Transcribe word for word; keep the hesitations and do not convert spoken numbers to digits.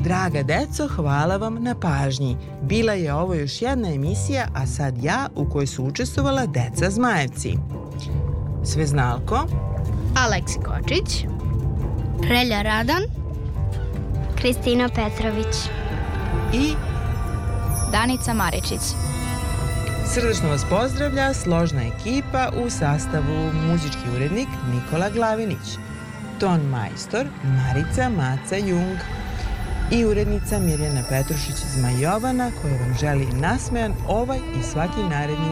Draga deco, hvala vam na pažnji. Bila je ovo još jedna emisija, a sad ja, u kojoj su učestvovala deca Zmajevci. Sveznalko, Aleksi Kočić, Relja Radan, Kristina Petrović i Danica Maričić. Srdačno vas pozdravlja složna ekipa u sastavu muzički urednik Nikola Glavinić, ton majstor Marica Maca Jung i urednica Mirjana Petrušić Zmajovana, koja vam želi nasmejan ovaj i svaki naredni